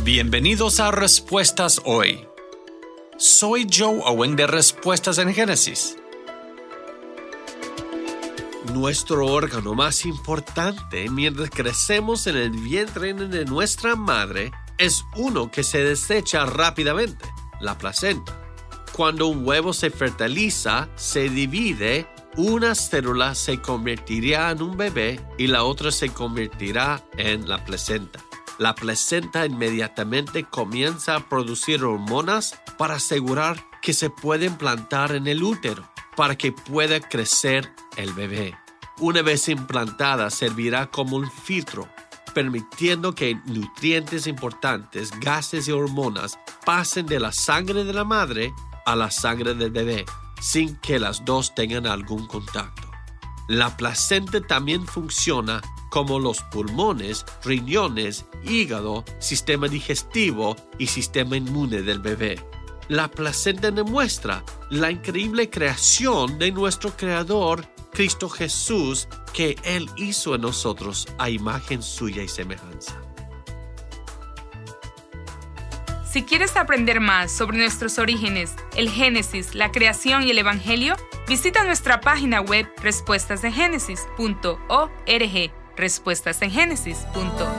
Bienvenidos a Respuestas Hoy. Soy Joe Owen de Respuestas en Génesis. Nuestro órgano más importante mientras crecemos en el vientre de nuestra madre es uno que se desecha rápidamente, la placenta. Cuando un huevo se fertiliza, se divide, una célula se convertirá en un bebé y la otra se convertirá en la placenta. La placenta inmediatamente comienza a producir hormonas para asegurar que se puede implantar en el útero para que pueda crecer el bebé. Una vez implantada, servirá como un filtro, permitiendo que nutrientes importantes, gases y hormonas pasen de la sangre de la madre a la sangre del bebé, sin que las dos tengan algún contacto. La placenta también funciona como los pulmones, riñones, hígado, sistema digestivo y sistema inmune del bebé. La placenta demuestra la increíble creación de nuestro Creador, Cristo Jesús, que Él hizo en nosotros a imagen suya y semejanza. Si quieres aprender más sobre nuestros orígenes, el Génesis, la creación y el Evangelio, visita nuestra página web respuestasengénesis.org. respuestasengénesis.org.